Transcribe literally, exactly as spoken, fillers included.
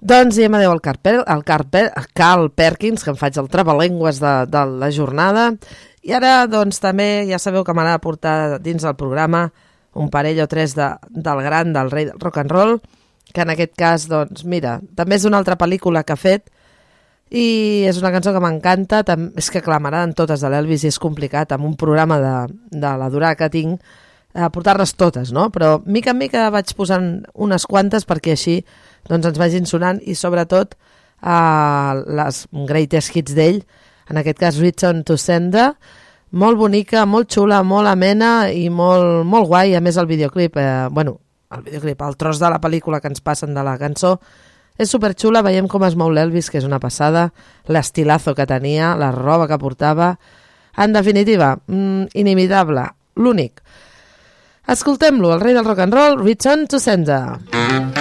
Doncs diem adéu al Carl, per, al Carl, per, Carl Perkins, que em faig el trabalengües de, de la jornada. I ara, doncs, també ja sabeu que m'ha de portar dins del programa un parell o tres de, del gran, del rei del rock and roll, que en aquest cas, doncs, mira, també és una altra pel·lícula que ha fet i és una cançó que m'encanta. És que clar, m'agraden totes de l'Elvis i és complicat amb un programa de, de la durada que tinc a portar-les totes, no? Però mica en mica vaig posant unes quantes perquè així doncs ens vagin sonant i sobretot uh, les greatest hits d'ell, en aquest cas Return to Sender, molt bonica, molt xula, molt amena i molt, molt guai. A més el videoclip, eh, bueno, el videoclip, el tros de la pel·lícula que ens passen de la cançó és superxula. Veiem com es mou l'Elvis, que és una passada, l'estilazo que tenia, la roba que portava, en definitiva, mm, inimitable, l'únic. Escoltem-lo, el rei del rock and roll, Return to Sender.